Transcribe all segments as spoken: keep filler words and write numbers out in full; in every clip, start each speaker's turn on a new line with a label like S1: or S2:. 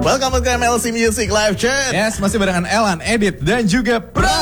S1: Welcome to M L C Music Live Chat.
S2: Yes, masih barengan Elan, Edit, dan juga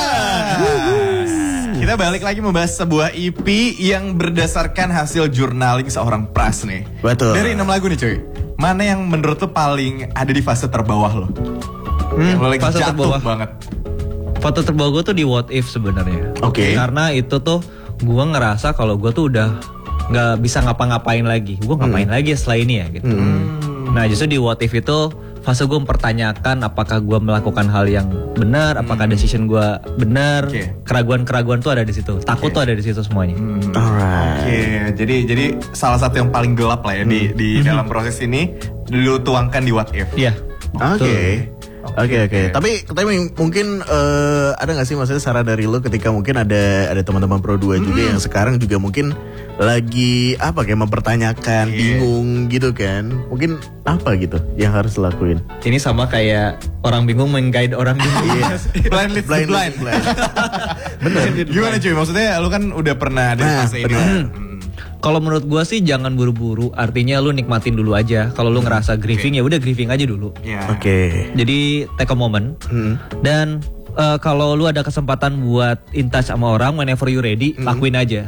S2: Pras. Kita balik lagi membahas sebuah E P yang berdasarkan hasil journaling seorang Pras nih.
S1: Betul.
S2: Dari enam lagu nih cuy, mana yang menurut lo paling ada di fase terbawah lo?
S3: Hmm,
S2: yang lo lagi
S3: fase
S2: jatuh
S3: terbawah
S2: banget.
S3: Foto terbawa gue tuh di What If sebenarnya.
S1: Oke. Okay.
S3: Karena itu tuh gue ngerasa kalau gue tuh udah nggak bisa ngapa-ngapain lagi. Gue ngapain hmm. lagi setelah ini ya gitu. Hmm. Nah justru di What If itu fase gue mempertanyakan apakah gue melakukan hal yang benar, apakah hmm. decision gue benar. Okay. Keraguan-keraguan tuh ada di situ. Takut okay. tuh ada di situ semuanya. Hmm.
S1: Alright.
S2: Oke, okay. jadi jadi salah satu yang paling gelap lah ya hmm. di di hmm. dalam proses ini dulu tuangkan di What If.
S3: Iya.
S1: Oke. Okay. Oke okay, oke, okay. tapi tapi mungkin uh, ada nggak sih maksudnya saran dari lo ketika mungkin ada ada teman-teman Pro dua juga hmm. yang sekarang juga mungkin lagi apa kayak mempertanyakan, yeah. bingung gitu kan? Mungkin apa gitu yang harus lakuin?
S3: Ini sama kayak orang bingung meng-guide orang bingung.
S1: Yes.
S2: blind leads blind. blind. blind.
S1: Bener.
S2: Gimana cuy? Maksudnya lo kan udah pernah ada
S1: nah,
S2: fase ini.
S3: Kalau menurut gue sih jangan buru-buru. Artinya lu nikmatin dulu aja. Kalau lu ngerasa grieving okay. ya udah grieving aja dulu.
S1: Yeah. Oke. Okay.
S3: Jadi take a moment. Hmm. Dan uh, kalau lu ada kesempatan buat in touch sama orang, whenever you ready, hmm. lakuin aja.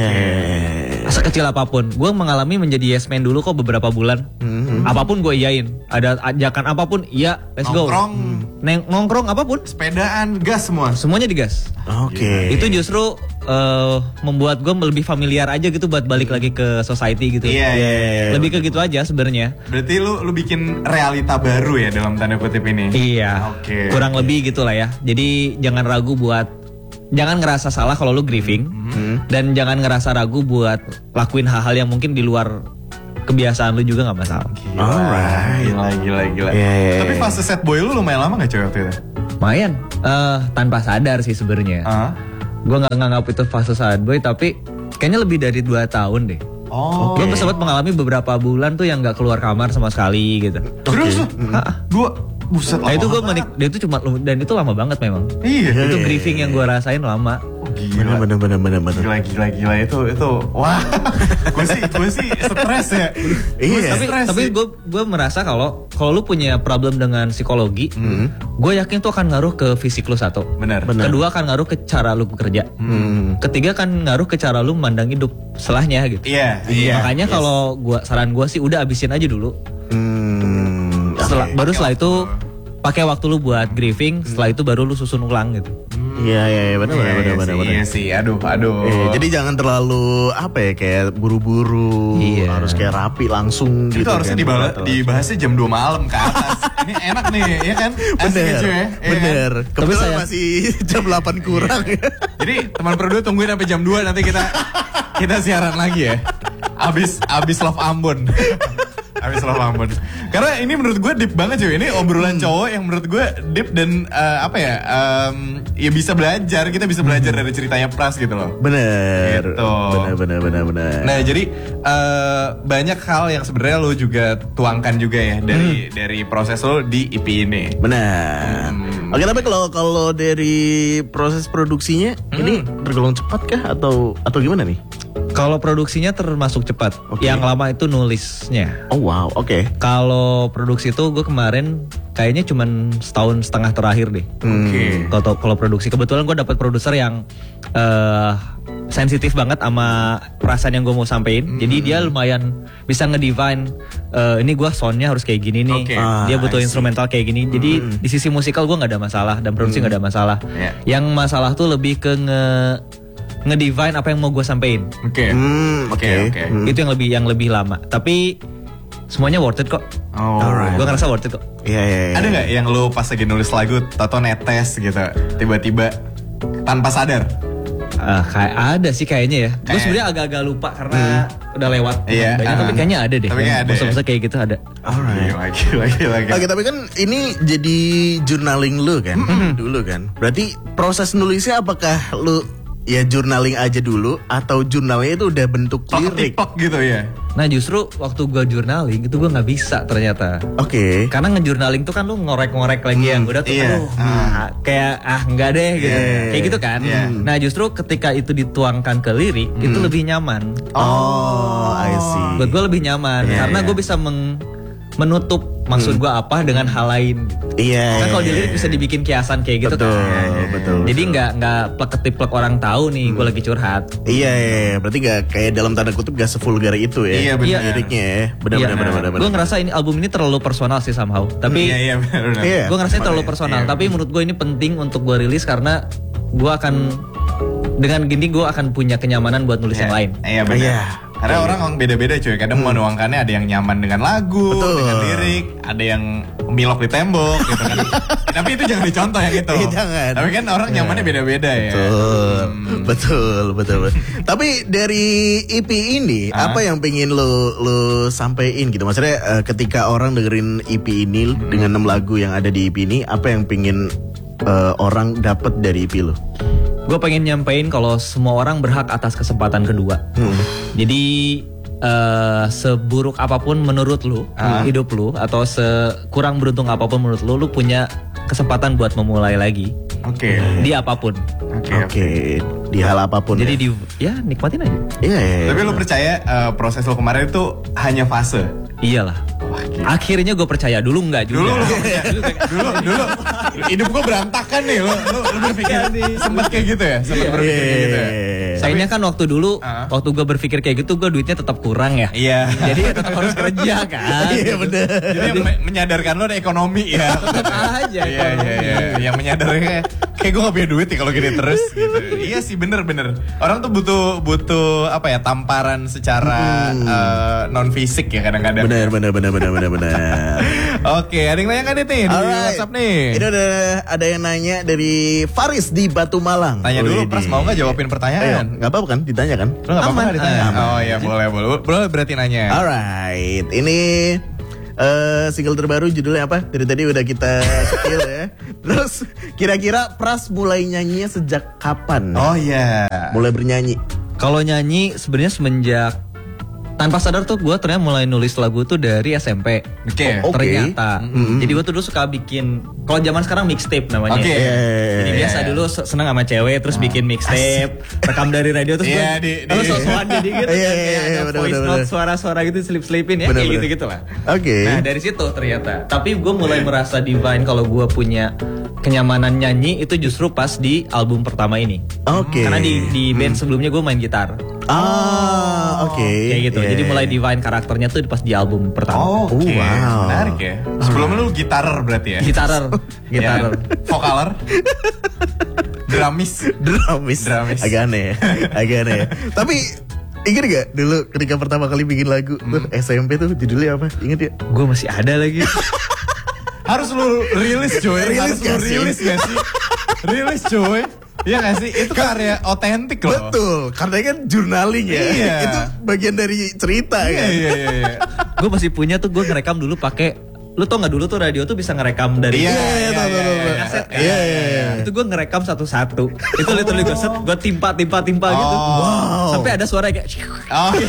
S3: Eh. Sekecil apapun. Gue mengalami menjadi yes man dulu kok beberapa bulan. Hmm. Apapun gue iyain. Ada ajakan apapun, iya, let's go.
S2: Nongkrong,
S3: Neng nongkrong apapun.
S2: Sepedaan, gas semua.
S3: Semuanya digas.
S1: Oke. Okay.
S3: Itu justru uh, membuat gue lebih familiar aja gitu buat balik lagi ke society gitu.
S2: Iya, yeah, iya. Yeah, yeah,
S3: lebih ke gitu aja sebenarnya.
S2: Berarti lu lu bikin realita baru ya dalam tanda kutip ini.
S3: Iya.
S2: Oke. Okay.
S3: Kurang lebih gitulah ya. Jadi jangan ragu buat jangan ngerasa salah kalau lu grieving mm-hmm. dan jangan ngerasa ragu buat lakuin hal-hal yang mungkin di luar kebiasaan lu juga nggak masalah.
S2: Gila, Alright. gila, gila, gila. Yeah, yeah, Tapi fase set boy lu lumayan lama nggak cewek waktu itu?
S3: Lumayan, uh, tanpa sadar sih sebenarnya. Uh-huh. Gue nggak nganggap itu fase sad boy, tapi kayaknya lebih dari dua tahun deh.
S2: Oh.
S3: Gue sempat mengalami beberapa bulan tuh yang nggak keluar kamar sama sekali gitu.
S2: Terus? Okay. Dua. Buset,
S3: nah itu gue menik, dia itu cuma dan itu lama banget memang.
S2: Iya.
S3: Itu grieving yang gue rasain lama.
S2: Oh, gila.
S1: Bener bener bener bener.
S2: Gila gila gila itu itu wah. gue sih gue sih stres ya.
S1: Iya.
S3: Tapi tapi gue gue merasa kalau kalau lu punya problem dengan psikologi, mm-hmm. gue yakin itu akan ngaruh ke fisik lu satu.
S2: Benar.
S3: Kedua akan ngaruh ke cara lu bekerja. Mm. Ketiga akan ngaruh ke cara lu memandang hidup setelahnya gitu.
S2: Iya. Yeah,
S3: Makanya
S2: yes.
S3: kalau gua saran gue sih udah abisin aja dulu.
S1: Hmm,
S3: setelah,
S1: okay.
S3: baru setelah itu pakai waktu lu buat grieving, setelah itu baru lu susun ulang gitu.
S1: Iya iya iya benar benar benar benar.
S2: Iya sih, aduh aduh.
S1: Eh, jadi jangan terlalu apa ya kayak buru-buru, iya. harus kayak rapi langsung
S2: itu
S1: gitu. Itu
S2: harusnya
S1: kan,
S2: dibahas, dibahasnya jam dua malam ke atas. Ini enak nih, ya kan?
S1: Bener,
S2: ya,
S1: bener.
S2: Ya kan?
S1: Tapi saya masih jam delapan kurang.
S2: Jadi teman Pro dua tungguin sampai jam dua nanti kita kita siaran lagi ya. Abis abis Love Ambon. Abis Love Ambon. Karena ini menurut gue deep banget cuy. Ini obrolan cowok yang menurut gue deep dan uh, apa ya? Um, ya bisa belajar. Kita bisa belajar dari ceritanya Pras gitu loh.
S1: Bener.
S2: Gitu.
S1: Bener bener bener bener.
S2: Nah jadi uh, banyak hal yang sebenarnya lo juga tuangkan juga ya dari hmm. dari proses lo di E P ini.
S1: Benar. Hmm. Oke, tapi kalau kalau dari proses produksinya hmm. ini tergolong cepat kah atau atau gimana nih?
S3: Kalau produksinya termasuk cepat. Okay. Yang lama itu nulisnya.
S1: Oh wow, oke. Okay.
S3: Kalau produksi itu gue kemarin kayaknya cuman setahun setengah terakhir deh.
S1: Oke. Okay.
S3: Kalau kalau produksi kebetulan gue dapat produser yang uh, sensitif banget sama perasaan yang gue mau sampein. Hmm. Jadi dia lumayan bisa ngedefine uh, ini gue soundnya harus kayak gini nih. Okay. Ah, dia butuh instrumental kayak gini. Jadi hmm. di sisi musikal gue nggak ada masalah dan produksi nggak hmm. ada masalah. Yeah. Yang masalah tuh lebih ke nge ngedefine apa yang mau gue sampein.
S2: Oke.
S1: Okay. Hmm, oke. Okay.
S3: Okay. Hmm. Itu yang lebih yang lebih lama. Tapi semuanya worth it kok.
S2: Oh.
S3: Alright. Gue ngerasa worth it kok.
S1: Iya yeah, iya. Yeah, yeah.
S2: Ada nggak yang lu pas lagi nulis lagu tato netes gitu, tiba-tiba tanpa sadar?
S3: Uh, kayak ada sih kayaknya ya. Gue sebenarnya agak-agak lupa karena hmm. udah lewat.
S2: Iya.
S3: Uh, tapi kayaknya ada deh.
S2: Tapi ada.
S3: Masa-masa kayak gitu ada.
S2: Alright. Lagi lagi lagi.
S1: Oke, tapi kan ini jadi journaling lu kan dulu kan. Berarti proses nulisnya apakah lu ya journaling aja dulu atau journalnya itu udah bentuk lirik
S2: gitu ya?
S3: Nah justru waktu gue journaling itu gue nggak bisa ternyata.
S1: Oke. Okay.
S3: Karena ngejournaling tuh kan lu ngorek-ngorek lagi hmm, yang udah tuh
S2: iya.
S3: aduh ah, kayak ah enggak deh gitu.
S1: Yeah.
S3: Kayak gitu kan.
S2: Yeah.
S3: Nah justru ketika itu dituangkan ke lirik hmm. itu lebih nyaman.
S1: Oh, I see.
S3: Buat gue lebih nyaman
S1: yeah,
S3: karena
S1: yeah.
S3: gue bisa meng menutup maksud gue apa dengan hal lain.
S1: Iya.
S3: Kan kalau di lirik bisa dibikin kiasan kayak gitu
S1: betul,
S3: kan.
S1: Betul.
S3: Jadi
S1: betul.
S3: nggak nggak plek-ketiplek orang tahu nih hmm. gue lagi curhat.
S1: Iya, iya, iya. Berarti nggak kayak dalam tanda kutip gak sevulgar itu ya.
S2: Iya benar.
S1: Liriknya ya. Benar
S3: iya,
S1: benar benar benar.
S3: Gue ngerasa ini album ini terlalu personal sih somehow. Tapi
S2: Iya iya benar.
S1: Iya.
S3: gue ngerasa terlalu personal.
S2: Iya.
S3: Tapi menurut gue ini penting untuk gue rilis karena gue akan dengan gini gue akan punya kenyamanan buat nulis
S2: Iya.
S3: yang lain.
S2: Iya benar.
S1: Iya.
S2: Karena orang orang beda-beda cuy. Kadang menuangkannya ada yang nyaman dengan lagu,
S1: Betul.
S2: dengan lirik, ada yang milok di tembok gitu kan. Tapi itu jangan dicontoh yang itu.
S1: Iya, jangan.
S2: Tapi kan orang nyamannya beda-beda ya.
S1: Betul,
S2: Hmm.
S1: betul, betul, betul. Tapi dari E P ini
S2: Hah?
S1: apa yang pengen lo lo sampein gitu? Maksudnya eh, ketika orang dengerin E P ini
S2: Hmm.
S1: dengan enam lagu yang ada di E P ini, apa yang pengen eh, orang dapat dari E P lo?
S3: Gue pengen nyampein kalau semua orang berhak atas kesempatan kedua.
S1: Hmm.
S3: Jadi uh, seburuk apapun menurut lu
S2: Ah.
S3: hidup lu atau sekurang beruntung apapun menurut lu, lu punya kesempatan buat memulai lagi
S2: Oke.
S3: di apapun.
S2: Oke.
S1: Oke,
S2: oke.
S1: di hal apapun.
S3: Jadi
S1: ya.
S3: di ya nikmatin aja.
S1: Iya, iya, iya.
S2: Tapi lu percaya eh, proses lu kemarin itu hanya fase?
S3: Iyalah.
S2: Wah, gila.
S3: Akhirnya gue percaya, dulu enggak juga.
S2: Dulu lu dulu dulu hidup gua berantakan nih lu lu, lu berpikir sempat kayak gitu ya? Sempat berpikir kayak gitu ya?
S3: Sayangnya kan waktu dulu,
S2: Ah.
S3: waktu gue berpikir kayak gitu, gue duitnya tetap kurang ya.
S2: Iya.
S3: Jadi ya tetap harus kerja kan.
S1: Iya bener.
S2: Jadi yang me- menyadarkan lo ada ekonomi ya.
S3: Tetap aja
S2: Iya iya
S3: ekonomi.
S2: iya. Yang menyadarkan kayak gue gak punya duit nih kalau gini terus gitu. Iya sih bener-bener. Orang tuh butuh butuh apa ya, tamparan secara non fisik ya kadang-kadang.
S1: Bener, bener, bener, bener, bener, bener.
S2: Oke, ada yang nanya kan nih di
S1: Alright.
S2: WhatsApp nih?
S1: Ini ada ada yang nanya dari Faris di Batu Malang.
S2: Tanya dulu,
S1: Widih.
S2: Pras mau nggak jawabin
S1: Ayo,
S2: pertanyaan?
S1: nggak apa-apa kan? Ditanya kan?
S2: Lo nggak apa-apa
S3: Aman.
S2: nggak ditanya?
S3: Aman.
S2: Oh iya boleh boleh. Boleh berarti nanya.
S1: Alright, ini eh single terbaru judulnya apa? Dari tadi udah kita spill ya. Terus kira-kira Pras mulai nyanyinya sejak kapan?
S2: Oh iya.
S1: Mulai bernyanyi.
S3: Kalau nyanyi sebenarnya semenjak tanpa sadar tuh gue ternyata mulai nulis lagu tuh dari S M P.
S2: Oke.
S1: Oh, oke.
S3: Ternyata.
S1: Mm-hmm.
S3: Jadi gue tuh dulu suka bikin, kalau zaman sekarang mixtape namanya.
S2: Oke.
S3: Jadi
S1: Iya.
S3: biasa dulu se- seneng sama cewek terus bikin mixtape, rekam dari radio terus
S2: Iya,
S3: gue
S2: di-
S3: terus
S2: di-
S3: sosokan jadi gitu
S1: Iya,
S3: kan,
S1: iya,
S3: kayak
S1: iya,
S3: ada
S1: bener,
S3: voice
S1: bener,
S3: note
S1: bener.
S3: suara-suara gitu slip-slipin ya
S1: Bener,
S3: kayak
S1: bener.
S3: gitu-gitu lah.
S1: Oke.
S3: Nah dari situ ternyata. Tapi gue mulai merasa divine kalau gue punya kenyamanan nyanyi itu justru pas di album pertama ini.
S1: Oke.
S3: Karena di di band sebelumnya gue main gitar.
S1: Ah, oke.
S3: Kayak gitu.
S1: Iya,
S3: Jadi
S1: iya.
S3: mulai divine karakternya tuh pas di album pertama.
S2: Oh, oke.
S1: Oh, wow.
S2: Menarik ya. Sebelumnya lu gitarer berarti ya?
S3: Gitarer, gitarer.
S2: Ya. Vokaler? Dramis?
S1: Dramis.
S2: Dramis.
S1: Agak aneh ya. Agak aneh ya. Tapi ingat gak dulu ketika pertama kali bikin lagu tuh S M P tuh judulnya apa? Ingat ya?
S3: Gue masih ada lagi.
S2: Harus lu rilis cuy.
S1: Rilis
S2: Harus lu
S1: gak sih?
S2: rilis gak sih? Rilis cuy. Iya gak sih? Itu karya otentik loh.
S1: Betul, karena kan journaling ya.
S2: Iya.
S1: Itu bagian dari cerita
S2: Iya
S1: kan.
S2: iya iya. iya.
S3: Gue masih punya tuh, gue ngerekam dulu pakai, lu tau nggak dulu tuh radio tuh bisa ngerekam dari
S2: Iya,
S1: Iya,
S2: iya,
S1: tahu,
S2: iya,
S1: tahu,
S2: iya,
S1: tahu.
S3: kaset kan?
S1: Iya, iya, iya.
S3: Itu gue ngerekam satu-satu. Itu literally gue set, gue timpa timpa timpa gitu.
S1: Wow.
S3: Sampai ada suara kayak
S2: Oh iya.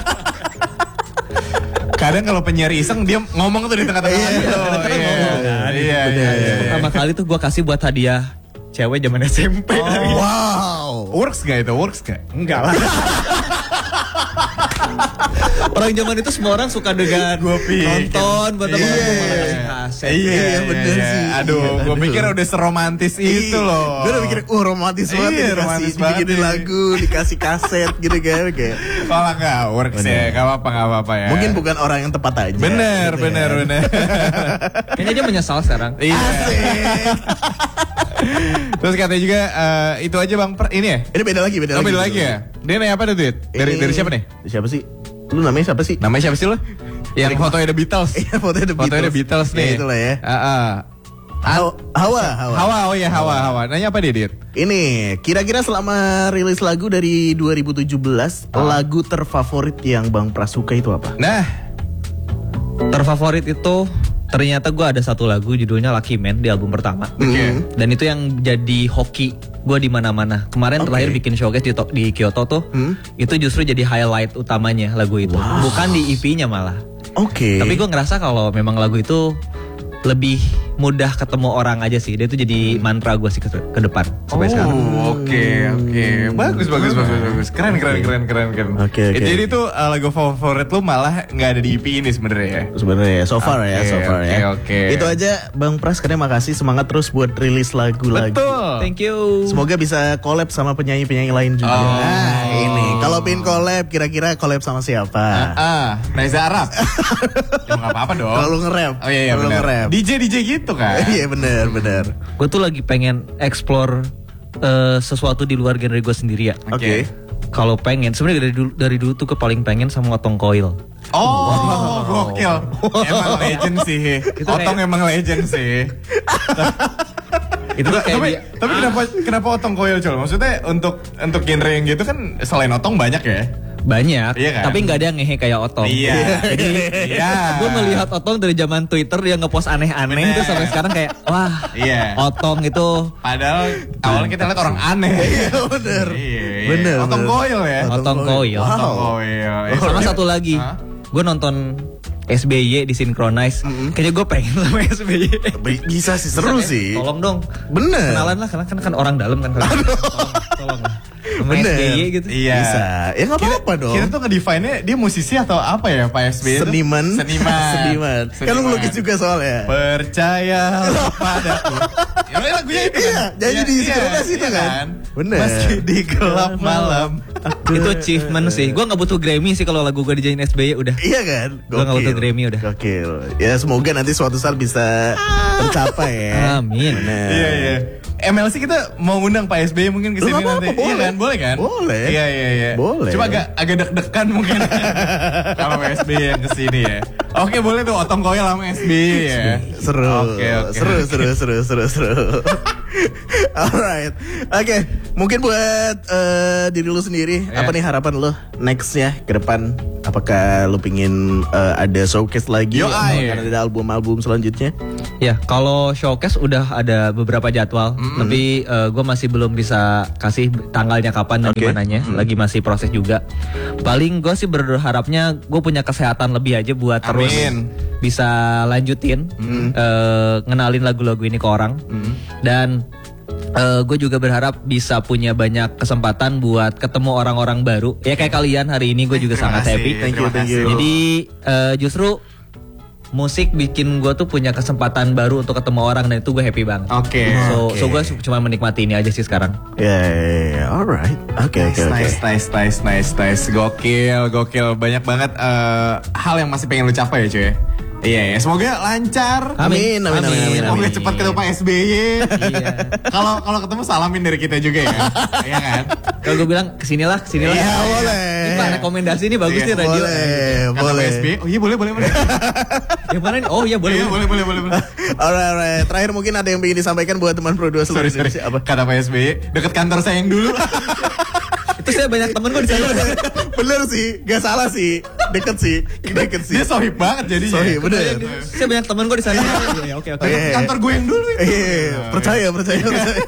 S2: Kadang kalau penyiar iseng dia ngomong tuh di tengah-tengah
S1: Iya,
S2: gitu.
S3: tengah-tengah
S2: Iya.
S3: ngomong kan.
S2: Iya iya iya.
S3: pertama kali tuh gue kasih buat hadiah cewek zaman S M P.
S1: Wow.
S2: Works gak itu? Works gak?
S3: Enggak lah. Orang zaman itu semua orang suka dengan nonton buat apa
S2: Iya.
S3: gue malah kasih kaset.
S2: Iya,
S1: Iya, bener
S2: iya.
S1: sih.
S2: Aduh,
S1: Iya,
S2: gue
S1: aduh.
S2: pikir udah seromantis itu loh.
S1: Gue udah mikir, uh romantis banget
S2: Iya,
S1: nih,
S2: romantis
S1: dikasih,
S2: banget
S1: dibikinin
S2: nih.
S1: lagu, dikasih kaset gitu kan. Kayak.
S2: Malah gak works ya, gak apa-apa, gak apa-apa ya.
S1: Mungkin bukan orang yang tepat aja.
S2: Bener,
S1: gitu
S2: bener,
S1: kan.
S2: bener.
S3: Kayaknya dia menyesal sekarang.
S2: Iya.
S1: Asik.
S2: Terus katanya juga eh, itu aja bang, per, ini ya?
S1: Ini beda lagi, beda
S2: Oh
S1: lagi.
S2: beda lagi ya? Dia nanya apa tuh Duit? Dari,
S1: Ini-
S2: dari siapa nih?
S1: Siapa sih? Lu namanya siapa sih?
S2: Namanya siapa sih lo? Yang fotonya The Beatles.
S1: Iya, fotonya The
S2: Fotonya The Beatles nih.
S1: Ya, itulah ya.
S2: Ah, ah.
S1: Hawa, Hawa, Hawa.
S2: Hawa, oh ya Hawa, Hawa. Nanya apa dia, Dit?
S1: Ini kira-kira selama rilis lagu dari dua ribu tujuh belas,
S2: Ah.
S1: lagu terfavorit yang Bang Pras suka itu apa?
S2: Nah,
S3: Terfavorit itu ternyata gue ada satu lagu judulnya Lucky Man di album pertama.
S2: Oke.
S3: Dan itu yang jadi hoki gue di mana-mana. Kemarin
S1: Oke.
S3: terakhir bikin showcase di, To- di Kyoto tuh,
S1: Hmm.
S3: itu justru jadi highlight utamanya lagu itu. Bukan di E P-nya malah.
S1: Oke.
S3: Tapi gue ngerasa kalau memang lagu itu lebih mudah ketemu orang aja sih. Dia tuh jadi mantra gue sih ke, ke depan sampai
S2: oh,
S3: sekarang.
S2: oke oke. Bagus bagus bagus bagus. Keren keren keren keren keren.
S1: Oke, oke.
S2: Jadi tuh uh, lagu favorit lu malah nggak ada di E P ini sebenarnya ya.
S1: Sebenarnya ya, so far ya,
S2: Oke,
S1: so far
S2: oke,
S1: ya.
S2: oke.
S1: Itu aja Bang Pras, karena makasih, semangat terus buat rilis lagu lagi.
S2: Betul.
S3: Thank you.
S1: Semoga bisa collab sama penyanyi-penyanyi lain juga.
S2: Oh.
S1: Nah, ini kalau pin collab, kira-kira collab sama siapa?
S2: Ah, Reza Arab. Ya nggak apa-apa dong.
S1: Kalau lu nge-rap.
S2: Oh iya iya
S1: Kalau lu
S2: benar.
S1: nge-rap.
S2: D J D J gitu kan.
S1: Iya benar, benar.
S3: Gue tuh lagi pengen explore eh, sesuatu di luar genre gue sendiri ya.
S1: Oke.
S3: Kalau pengen, sebenarnya dari dulu, dari dulu tuh ke paling pengen sama Otong Koil.
S2: Oh, gokil. Emang legend sih. Otong
S3: kayak-
S2: emang legend sih.
S3: Itu tuh kayak
S2: tapi
S3: dia-
S2: tapi kenapa kenapa Otong Koil Col? Maksudnya untuk untuk genre yang gitu kan selain Otong banyak ya?
S3: banyak,
S2: Iya kan?
S3: tapi nggak ada yang ngehe kayak Otong.
S2: Iya.
S3: Jadi
S2: Iya.
S3: gue melihat Otong dari zaman Twitter dia ngepost aneh-aneh
S2: Bener.
S3: terus sampai sekarang kayak wah,
S2: Iya.
S3: Otong itu
S2: Padahal awalnya kita lihat orang aneh.
S1: Iya benar.
S2: Iya, iya.
S1: Bener,
S2: Otong
S1: bener.
S2: Koil ya.
S3: Otong Koil.
S1: Wow.
S2: Otong Koil. Eh,
S3: Sama
S2: dia-
S3: satu lagi,
S2: Hah?
S3: gue nonton S B Y di Synchronize. Kayaknya gue pengen sama S B Y.
S1: Bi- Bisa sih, seru
S3: Bisa,
S1: sih.
S3: eh, Tolong dong.
S1: Bener.
S3: Kenalan lah, karena kan, kan orang dalam kan. Tolong, tolong lah. Sama
S1: Bener.
S3: S B Y gitu.
S2: Iya.
S1: Bisa. Ya nggak
S2: Kita-
S1: apa-apa dong.
S2: Kita tuh ngedefine-nya dia musisi atau apa ya Pak S B Y itu?
S1: Seniman.
S2: Seniman.
S1: Seniman. Kan lu ngelukis juga soalnya.
S2: Percaya padaku. Ya udah lagunya itu
S1: Iya,
S2: kan.
S1: jadi di Synchronize itu kan. Bener.
S2: Meski di gelap malam.
S3: Itu achievement sih. Gue nggak butuh Grammy sih kalau lagu gue dijadiin S B Y udah.
S1: Iya kan?
S3: Gua nggak butuh Grammy udah.
S1: Gokil. Ya semoga nanti suatu saat bisa tercapai ya.
S3: Amin.
S1: Bener.
S2: Iya iya. M L C kita mau ngundang Pak S B Y mungkin ke
S1: Lu
S2: sini
S1: nggak
S2: nanti.
S1: apa-apa,
S2: Iya
S1: boleh.
S2: kan? Boleh kan?
S1: Boleh.
S2: Iya iya iya.
S1: Boleh.
S2: Cuma agak agak deg-degan mungkin kalau Pak S B Y yang ke sini ya. Oke, boleh tuh Otong Koil sama S B Y ya.
S1: Seru.
S2: Oke oke.
S1: Seru, seru, seru, seru, seru. Alright. Oke, mungkin buat eh, diri lu sendiri,
S2: Ya.
S1: apa nih harapan lu nextnya ke depan? Apakah lu pingin eh, ada showcase lagi?
S2: Yo,
S1: atau
S2: ay.
S1: akan ada album-album selanjutnya?
S3: Ya, kalau showcase udah ada beberapa jadwal, tapi gue masih belum bisa kasih tanggalnya kapan dan
S1: Oke.
S3: di mananya. Lagi masih proses juga. Paling gue sih berharapnya gue punya kesehatan lebih aja buat terus
S2: Amin.
S3: bisa lanjutin eh, ngenalin lagu-lagu ini ke orang. Dan gue juga berharap bisa punya banyak kesempatan buat ketemu orang-orang baru. Ya kayak kalian hari ini gue juga
S2: Terima
S3: sangat
S2: kasih,
S3: happy.
S1: Thank you,
S2: terima
S1: thank you.
S2: kasih.
S3: Jadi eh, justru musik bikin gue tuh punya kesempatan baru untuk ketemu orang dan itu gue happy banget.
S2: Oke.
S3: So,
S1: Oke.
S3: so gue cuma menikmati ini aja sih sekarang.
S1: Ya, ya, ya. Alright. Oke, oke, oke.
S2: Nice, nice, nice, nice, nice. Gokil, gokil. Banyak banget eh, hal yang masih pengen lu capai ya cuy. Iya ya, semoga lancar.
S1: Amin, amin, amin, amin,
S2: Semoga
S1: amin.
S2: cepat ketemu Pak S B Y.
S3: Iya.
S2: Kalau kalau ketemu salamin dari kita juga ya. Iya kan?
S3: Kalau gue bilang kesinilah, kesinilah.
S1: Iya, boleh.
S3: Ini Pak, rekomendasi ini bagus
S2: Iya,
S3: nih radio.
S1: Boleh,
S2: Kata
S1: boleh.
S2: Pak S B Y. Oh iya boleh, boleh, boleh.
S3: Yang mana nih? Oh iya boleh.
S2: Iya,
S3: boleh.
S2: boleh, boleh, boleh, boleh.
S1: Alright, alright. Terakhir mungkin ada yang ingin disampaikan buat teman Pro dua seluruh
S2: Sorry, sorry.
S1: Indonesia. Apa?
S2: Kata Pak S B Y, deket kantor saya yang dulu.
S3: Itu saya banyak temen gue di sana.
S1: Bener sih, gak salah sih. Deket sih, deket sih.
S2: Dia sohib banget jadinya.
S1: Sohib, bener.
S3: Saya banyak temen gue di sana. Iya, oke oke.
S1: Iya.
S2: Kantor gue yang dulu itu.
S1: Eh, percaya, percaya, percaya.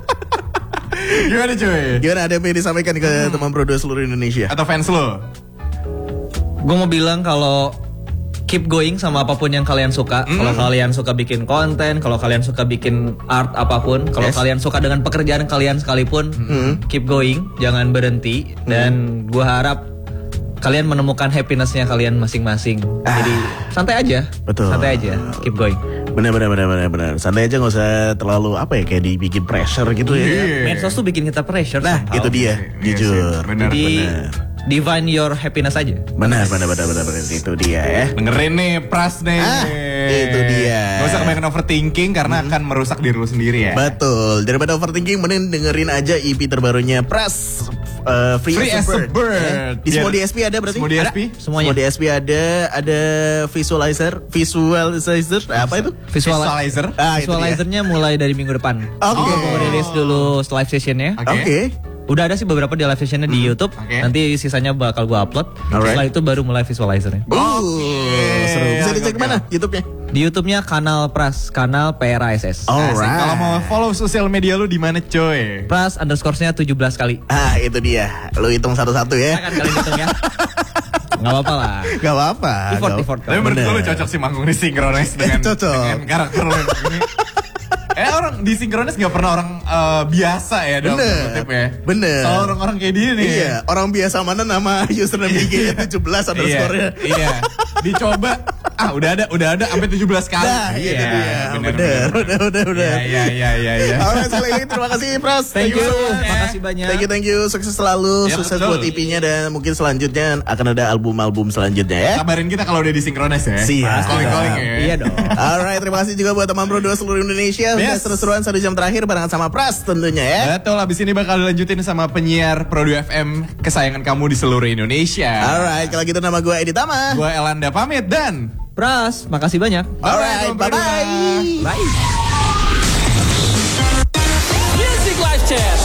S2: Gimana cuy?
S1: Gimana, ada yang ingin disampaikan ke teman Pro dua seluruh Indonesia?
S2: Atau fans lo?
S3: Gue mau bilang kalau keep going sama apapun yang kalian suka. Kalau kalian suka bikin konten, kalau kalian suka bikin art apapun, kalau
S1: Yes.
S3: kalian suka dengan pekerjaan kalian sekalipun, keep going, jangan berhenti. Dan gue harap kalian menemukan happinessnya kalian masing-masing. Jadi santai aja,
S1: Betul.
S3: santai aja, keep going.
S1: Bener, bener, bener, bener, bener. Santai aja, nggak usah terlalu apa ya, kayak dibikin pressure gitu ya.
S2: Iya.
S3: Medsos tuh bikin kita pressure.
S1: Nah,
S3: somehow.
S1: itu dia,
S2: Iya
S1: jujur.
S2: sih, bener,
S3: Jadi
S1: bener.
S3: divine your happiness aja.
S1: Benar, benar, benar, benar, benar. Itu dia ya.
S2: Dengerin nih Pras nih.
S1: Ah, itu dia.
S2: Gak usah kebanyakan overthinking karena akan merusak diri lu sendiri ya.
S1: Betul. Daripada overthinking, mending dengerin aja E P terbarunya Pras. uh, Free,
S2: Free
S1: as a Bird.
S2: Bird.
S1: Ya. Di semua
S2: Biar-
S1: D S P ada berarti?
S2: semua D S P?
S1: Ada.
S3: Semuanya.
S1: Semua D S P ada. Ada visualizer. Visualizer. Apa itu?
S3: Visual
S2: Visualizer.
S1: Ah, itu dia.
S3: Visualizernya mulai dari minggu depan.
S1: Oke.
S3: Gue mau rilis dulu live sessionnya.
S2: Oke.
S1: Oke.
S3: Udah ada sih beberapa di live sessionnya di YouTube.
S2: Oke.
S3: Nanti sisanya bakal gue upload.
S1: Alright.
S3: Setelah itu baru mulai visualizernya.
S1: Uh, seru. Bisa
S2: Oke,
S1: dicek
S2: oke.
S1: mana YouTube-nya?
S3: Di YouTube-nya kanal Pras, kanal P R A S S.
S2: Asik.
S1: Alright.
S2: Kalau mau follow sosial media lu di mana coy?
S3: Pras underscore-nya tujuh belas kali.
S1: Ah, itu dia. Lu hitung satu-satu ya.
S3: Akan kalian hitung ya. Nggak apa-apa lah.
S1: Gak apa-apa.
S3: Effort,
S1: gak-
S3: effort.
S2: Tapi menurut
S1: Bener.
S2: gue lu cocok sih manggung di Synchronize dengan,
S1: Cocok.
S2: dengan karakter lu yang begini. Eh orang di Synchronize gak pernah orang eh, biasa ya dalam
S1: Bener.
S2: tanda kutip ya.
S1: Bener.
S2: Kalau orang-orang kayak dia nih.
S1: Iya, orang biasa mana nama username I G-nya tujuh belas
S2: Iya,
S1: underscore-nya.
S2: iya. Dicoba, ah udah ada, udah ada sampai tujuh belas kali.
S1: Nah, iya itu dia.
S2: bener,
S1: Bener, udah, udah, udah.
S2: Iya, iya, iya, iya.
S1: Alright, sekali lagi terima kasih Pras.
S3: Thank you.
S1: so much.
S3: Makasih banyak.
S1: Thank you, thank you. Sukses selalu.
S2: Ya,
S1: Sukses
S2: betul.
S1: buat I P-nya dan mungkin selanjutnya akan ada album-album selanjutnya ya.
S2: Kabarin kita kalau udah di Synchronize ya.
S1: Siap.
S2: Calling-calling ya.
S3: Iya dong.
S1: Alright, terima kasih juga buat teman Pro dua seluruh Indonesia. Sudah
S2: Yes.
S1: seru-seruan satu jam terakhir barengan sama Pras tentunya ya.
S2: Betul, abis ini bakal dilanjutin sama penyiar Pro dua F M kesayangan kamu di seluruh Indonesia.
S1: Alright, kalau gitu nama gue Edi Tama.
S2: Gue Elanda pamit dan
S3: Pras, makasih banyak.
S1: Alright,
S2: Alright,
S1: bye-bye.
S3: Bye.
S4: Music Live Chat.